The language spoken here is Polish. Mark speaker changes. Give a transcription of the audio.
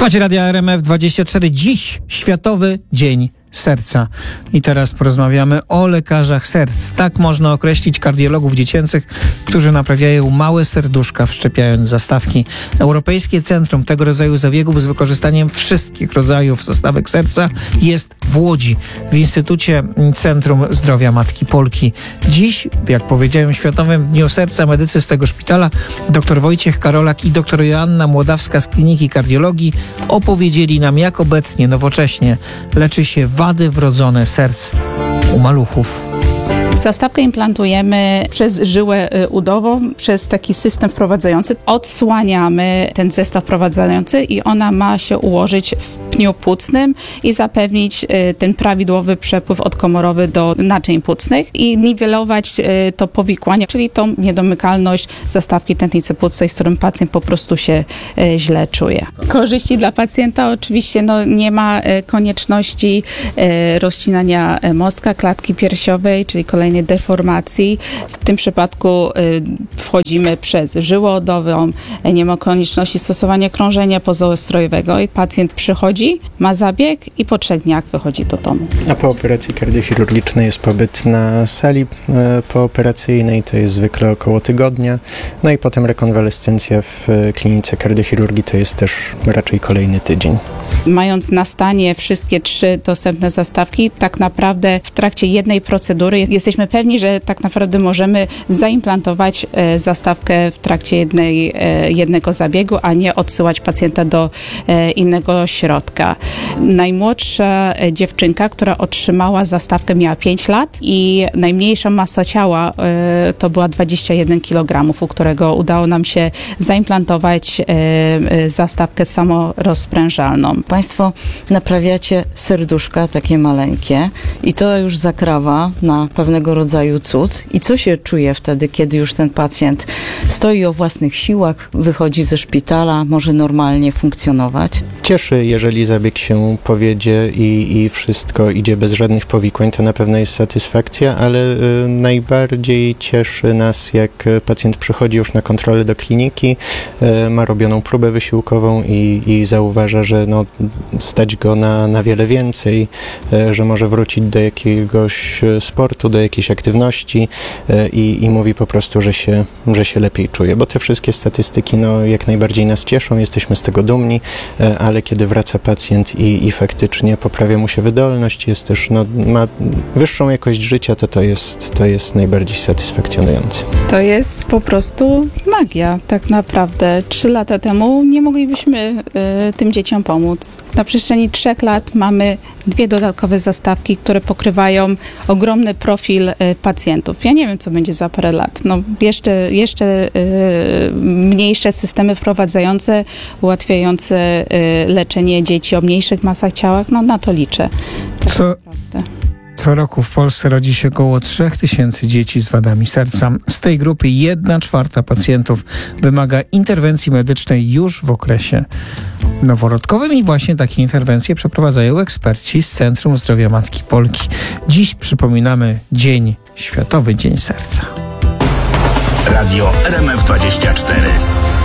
Speaker 1: Słuchajcie Radia RMF24. Dziś Światowy Dzień Serca. I teraz porozmawiamy o lekarzach serc. Tak można określić kardiologów dziecięcych, którzy naprawiają małe serduszka, wszczepiając zastawki. Europejskie Centrum tego rodzaju zabiegów z wykorzystaniem wszystkich rodzajów zastawek serca jest w Łodzi, w Instytucie Centrum Zdrowia Matki Polki. Dziś, jak powiedziałem, w Światowym Dniu Serca medycy z tego szpitala, dr Wojciech Karolak i dr Joanna Młodawska z Kliniki Kardiologii opowiedzieli nam, jak obecnie, nowocześnie leczy się wady wrodzone serc u maluchów.
Speaker 2: Zastawkę implantujemy przez żyłę udową, przez taki system wprowadzający. Odsłaniamy ten zestaw wprowadzający i ona ma się ułożyć w pniu płucnym i zapewnić ten prawidłowy przepływ odkomorowy do naczyń płucnych i niwelować to powikłanie, czyli tą niedomykalność zastawki tętnicy płucnej, z którym pacjent po prostu się źle czuje. Korzyści dla pacjenta oczywiście nie ma konieczności rozcinania mostka klatki piersiowej, czyli kolejnej deformacji. W tym przypadku wchodzimy przez żyłę udową, nie ma konieczności stosowania krążenia pozaostrojowego i pacjent przychodzi, ma zabieg i po 3 dniach wychodzi do domu.
Speaker 3: A po operacji kardiochirurgicznej jest pobyt na sali pooperacyjnej, to jest zwykle około tygodnia, no i potem rekonwalescencja w klinice kardiochirurgii to jest też raczej kolejny tydzień.
Speaker 2: Mając na stanie wszystkie 3 dostępne zastawki, tak naprawdę w trakcie jednej procedury jesteśmy pewni, że tak naprawdę możemy zaimplantować zastawkę w trakcie jednego zabiegu, a nie odsyłać pacjenta do innego środka. Najmłodsza dziewczynka, która otrzymała zastawkę, miała 5 lat i najmniejsza masa ciała to była 21 kg, u którego udało nam się zaimplantować zastawkę samorozprężalną.
Speaker 4: Państwo naprawiacie serduszka takie maleńkie i to już zakrawa na pewnego rodzaju cud. I co się czuje wtedy, kiedy już ten pacjent stoi o własnych siłach, wychodzi ze szpitala, może normalnie funkcjonować?
Speaker 3: Cieszy, jeżeli zabieg się powiedzie i wszystko idzie bez żadnych powikłań, to na pewno jest satysfakcja, ale najbardziej cieszy nas, jak pacjent przychodzi już na kontrolę do kliniki, ma robioną próbę wysiłkową i zauważa, że stać go na wiele więcej, że może wrócić do jakiegoś sportu, do jakiejś aktywności i mówi po prostu, że się lepiej czuje, bo te wszystkie statystyki jak najbardziej nas cieszą, jesteśmy z tego dumni, ale kiedy wraca pacjent i faktycznie poprawia mu się wydolność, jest też, ma wyższą jakość życia, to jest najbardziej satysfakcjonujące.
Speaker 2: To jest po prostu magia, tak naprawdę. 3 lata temu nie moglibyśmy tym dzieciom pomóc. Na przestrzeni 3 lat mamy 2 dodatkowe zastawki, które pokrywają ogromny profil pacjentów. Ja nie wiem, co będzie za parę lat. Jeszcze mniejsze systemy wprowadzające, ułatwiające leczenie dzieci o mniejszych masach ciała, na to liczę.
Speaker 1: Co roku w Polsce rodzi się około 3000 dzieci z wadami serca. Z tej grupy 1/4 pacjentów wymaga interwencji medycznej już w okresie noworodkowym i właśnie takie interwencje przeprowadzają eksperci z Centrum Zdrowia Matki Polki. Dziś przypominamy Światowy Dzień Serca.
Speaker 5: Radio RMF24.